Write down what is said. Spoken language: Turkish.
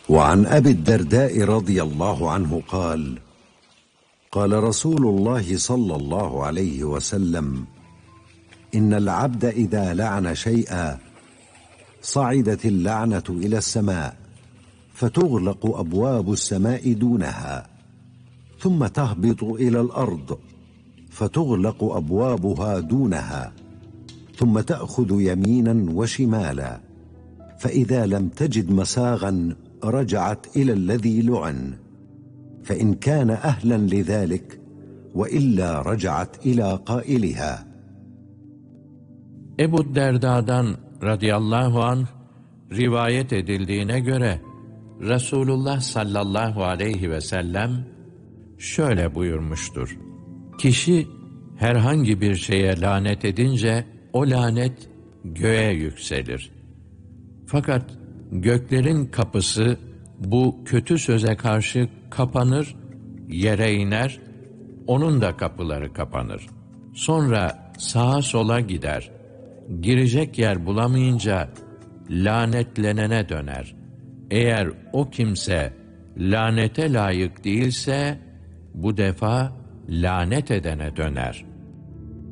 وعن أبي الدرداء رضي الله عنه قال: قال رسول الله صلى الله عليه وسلم: إن العبد إذا لعن شيئا صعدت اللعنة إلى السماء فتغلق أبواب السماء دونها، ثم تهبط إلى الأرض فتغلق أبوابها دونها، ثم تأخذ يمينا وشمالا، فإذا لم تجد مساغا رجعت إلى الذي لعن، فإن كان أهلا لذلك، وإلا رجعت إلى قائلها. Ebu Derda'dan radıyallahu anh rivayet edildiğine göre Resulullah sallallahu aleyhi ve sellem şöyle buyurmuştur: Kişi herhangi bir şeye lanet edince o lanet göğe yükselir. Fakat göklerin kapısı bu kötü söze karşı kapanır, yere iner, onun da kapıları kapanır. Sonra sağa sola gider. Girecek yer bulamayınca lanetlenene döner. Eğer o kimse lanete layık değilse bu defa lanet edene döner.